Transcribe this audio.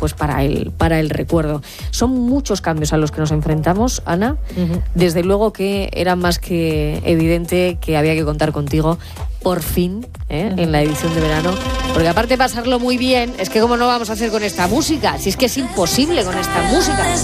pues para el recuerdo. Son muchos cambios a los que nos enfrentamos, Ana. Desde luego que era más que evidente que había que contar contigo por fin, en la edición de verano, porque aparte de pasarlo muy bien, es que cómo no vamos a hacer con esta música, si es que es imposible con esta música.